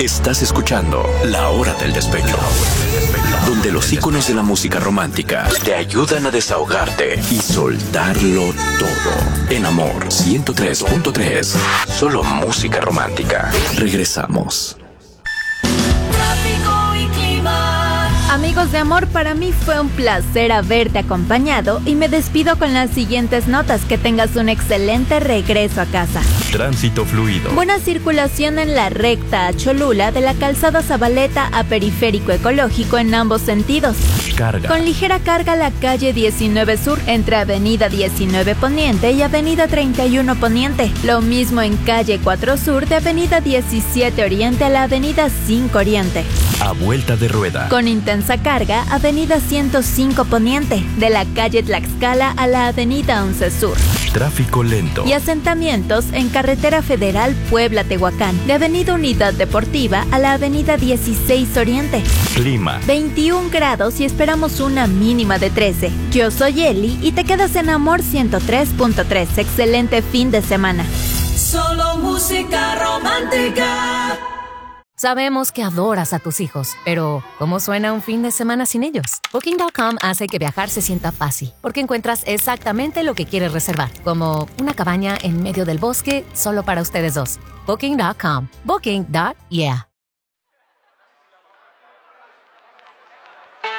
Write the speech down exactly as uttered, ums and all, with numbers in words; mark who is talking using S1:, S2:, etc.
S1: Estás escuchando La Hora del Despecho, donde los íconos de la música romántica te ayudan a desahogarte y soltarlo todo. En Amor ciento tres punto tres, solo música romántica. Regresamos.
S2: Amigos de Amor, para mí fue un placer haberte acompañado y me despido con las siguientes notas. Que tengas un excelente regreso a casa.
S3: Tránsito fluido.
S2: Buena circulación en la recta a Cholula de la calzada Zabaleta a Periférico Ecológico en ambos sentidos.
S3: Carga.
S2: Con ligera carga la calle diecinueve Sur entre Avenida diecinueve Poniente y Avenida treinta y uno Poniente. Lo mismo en calle cuatro Sur de Avenida diecisiete Oriente a la Avenida cinco Oriente.
S3: A vuelta de rueda.
S2: Con intensa carga, Avenida ciento cinco Poniente, de la calle Tlaxcala a la Avenida once Sur.
S3: Tráfico lento.
S2: Y asentamientos en Carretera Federal Puebla-Tehuacán, de Avenida Unidad Deportiva a la Avenida dieciséis Oriente.
S3: Clima.
S2: veintiún grados y esperamos una mínima de trece. Yo soy Eli y te quedas en Amor ciento tres punto tres. Excelente fin de semana.
S4: Solo música romántica.
S5: Sabemos que adoras a tus hijos, pero ¿cómo suena un fin de semana sin ellos? Booking punto com hace que viajar se sienta fácil, porque encuentras exactamente lo que quieres reservar, como una cabaña en medio del bosque solo para ustedes dos. Booking punto com. Booking. Yeah.